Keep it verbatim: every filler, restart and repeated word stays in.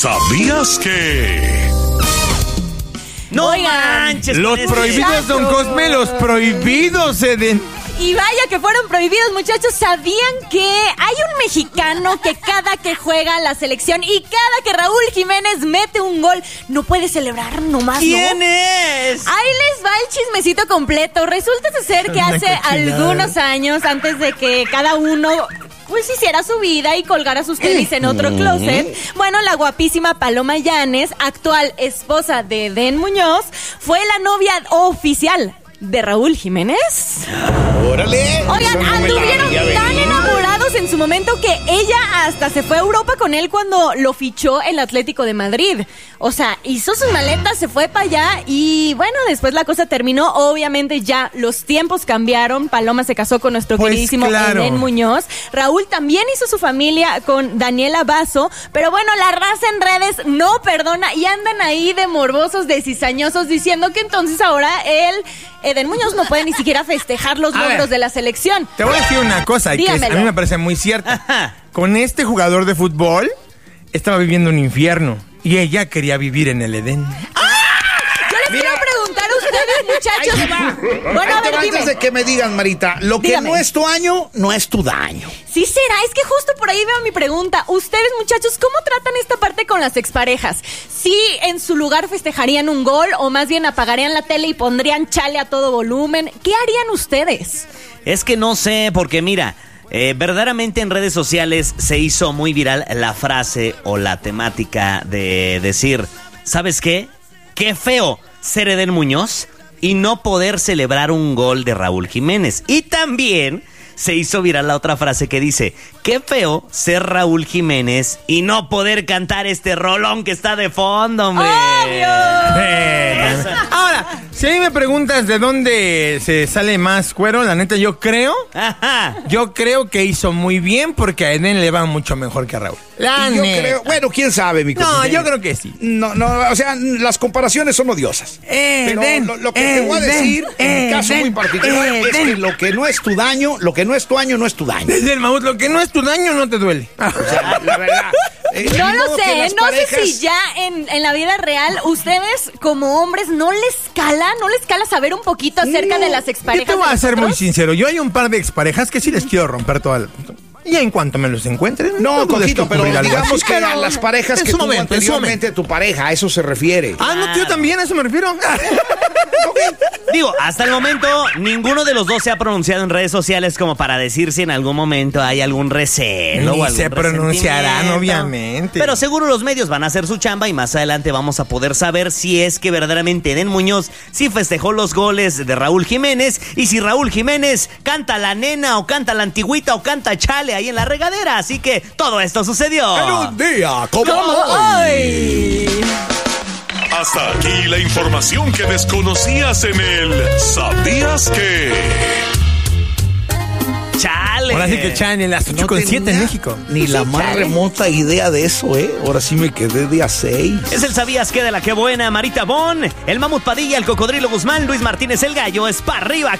¿Sabías que? No manches. Los prohibidos, don Cosme, los prohibidos, Eden. Y vaya que fueron prohibidos, muchachos. ¿Sabían que hay un mexicano que cada que juega la selección y cada que Raúl Jiménez mete un gol, no puede celebrar nomás, ¿Quién ¿no? es? Ahí les va el chismecito completo. Resulta ser que hace algunos años, antes de que cada uno pues hiciera su vida y colgara sus tenis en otro closet, bueno, la guapísima Paloma Llanes, actual esposa de Edén Muñoz, fue la novia oficial de Raúl Jiménez. ¡Órale! Oigan, anduvieron tan enamorados en su momento que ella hasta se fue a Europa con él cuando lo fichó el Atlético de Madrid. O sea, hizo sus maletas, se fue para allá y bueno, después la cosa terminó. Obviamente ya los tiempos cambiaron. Paloma se casó con nuestro pues queridísimo claro. Edén Muñoz. Raúl también hizo su familia con Daniela Basso. Pero bueno, la raza en redes no perdona y andan ahí de morbosos, de cizañosos, diciendo que entonces ahora él... Edén Muñoz no puede ni siquiera festejar los A logros ver, de la selección. Te voy a decir una cosa y que es- a mí me parece muy cierta. Ajá. Con este jugador de fútbol estaba viviendo un infierno y ella quería vivir en el Edén. Yo les quiero preguntar a ustedes, muchachos. Bueno, a Ahí te ver, va, dime. antes de que me digan, Marita, lo que Dígame. no es tu año, no es tu daño. Sí será, es que justo por ahí veo mi pregunta. Ustedes, muchachos, ¿cómo tratan esta parte con las exparejas? ¿Sí en su lugar festejarían un gol o más bien apagarían la tele y pondrían chale a todo volumen? ¿Qué harían ustedes? Es que no sé, porque mira, eh, verdaderamente en redes sociales se hizo muy viral la frase o la temática de decir, ¿sabes qué? ¡Qué feo ser Edén Muñoz y no poder celebrar un gol de Raúl Jiménez! Y también se hizo viral la otra frase que dice, qué feo ser Raúl Jiménez y no poder cantar este rolón que está de fondo, hombre. Eh, Ahora, si a mí me preguntas de dónde se sale más cuero, la neta yo creo, Ajá. yo creo que hizo muy bien porque a Edén le va mucho mejor que a Raúl. La Y yo neta. creo, bueno, quién sabe, mi No, Cosme. yo creo que sí. No, no, o sea, las comparaciones son odiosas. Pero Edén, lo, lo que te voy a Edén, decir, en mi caso Edén, muy particular, es Edén. que lo que no es tu daño, lo que no es tu año, no es tu daño. Desde el mamut, lo que no es tu daño no te duele. O sea, la verdad. eh, No ni lo modo que sé, las no sé parejas- si ya en, en la vida real ustedes como hombres no les cala, no les cala saber un poquito acerca de las Yo exparejas. te voy de a ser muy nosotros? sincero. Yo hay un par de exparejas que sí les quiero romper toda la... Y en cuanto me los encuentre... No, dudes Coquito, que pero ocurrirá algo digamos así, que pero a las parejas en que su tuvo momento, en su anteriormente tu pareja, a eso se refiere. Ah, no, yo también, a eso me refiero. Digo, hasta el momento, ninguno de los dos se ha pronunciado en redes sociales como para decir si en algún momento hay algún recelo Ni o algún se pronunciarán, resentimiento. obviamente. Pero seguro los medios van a hacer su chamba y más adelante vamos a poder saber si es que verdaderamente Edén Muñoz sí festejó los goles de Raúl Jiménez y si Raúl Jiménez canta la nena o canta la antigüita o canta chale ahí en la regadera. Así que todo esto sucedió. En un día como ¿Cómo? hoy. ¡Ay! Hasta aquí la información que desconocías en el ¿Sabías que? Chale. Ahora sí que Chan en las ocho con siete tenía en México. Ni la más remota idea de eso, ¿eh? Ahora sí me quedé día seis. Es el ¿Sabías qué? De la que buena, Marita Bon, el Mamut Padilla, el Cocodrilo Guzmán, Luis Martínez el Gallo, es para arriba.